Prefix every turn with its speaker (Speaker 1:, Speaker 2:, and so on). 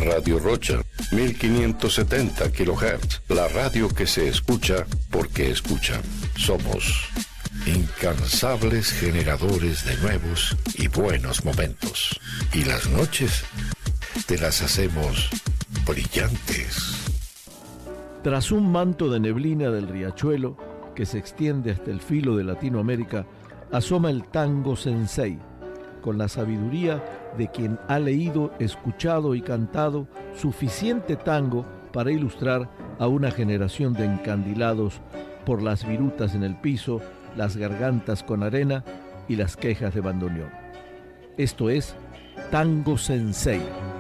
Speaker 1: Radio Rocha, 1570 kHz, la radio que se escucha porque escucha. Somos incansables generadores de nuevos y buenos momentos. Y las noches te las hacemos brillantes.
Speaker 2: Tras un manto de neblina del riachuelo que se extiende hasta el filo de Latinoamérica, asoma el tango sensei, con la sabiduría de quien ha leído, escuchado y cantado suficiente tango para ilustrar a una generación de encandilados por las virutas en el piso, las gargantas con arena y las quejas de bandoneón. Esto es Tango Sensei.